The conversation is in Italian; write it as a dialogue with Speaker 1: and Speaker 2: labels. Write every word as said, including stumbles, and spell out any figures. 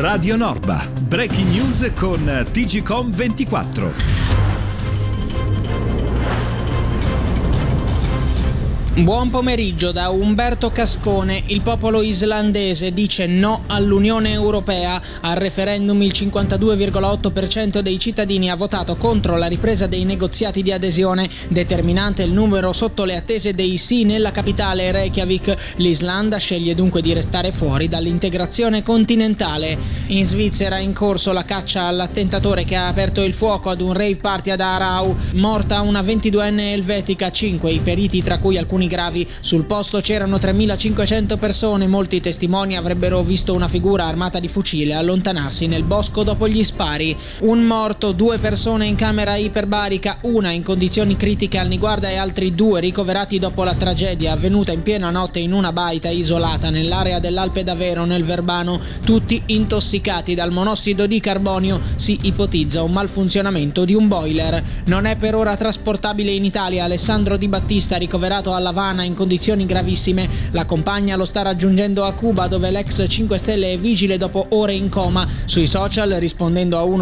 Speaker 1: Radio Norba. Breaking news con T G Com ventiquattro.
Speaker 2: Buon pomeriggio da Umberto Cascone. Il popolo islandese dice no all'Unione Europea. Al referendum il cinquantadue virgola otto per cento dei cittadini ha votato contro la ripresa dei negoziati di adesione. Determinante il numero sotto le attese dei sì nella capitale Reykjavik. L'Islanda sceglie dunque di restare fuori dall'integrazione continentale. In Svizzera è in corso la caccia all'attentatore che ha aperto il fuoco ad un rave party ad Aarau. Morta una ventiduenne elvetica, cinque i feriti tra cui alcuni gravi. Sul posto c'erano tremilacinquecento persone, molti testimoni avrebbero visto una figura armata di fucile allontanarsi nel bosco dopo gli spari. Un morto, due persone in camera iperbarica, una in condizioni critiche al Niguarda e altri due ricoverati dopo la tragedia avvenuta in piena notte in una baita isolata nell'area dell'Alpe d'Avero nel Verbano, tutti intossicati dal monossido di carbonio. Si ipotizza un malfunzionamento di un boiler. Non è per ora trasportabile in Italia Alessandro Di Battista, ricoverato alla Havana in condizioni gravissime. La compagna lo sta raggiungendo a Cuba, dove l'ex cinque Stelle è vigile dopo ore in coma. Sui social, rispondendo a uno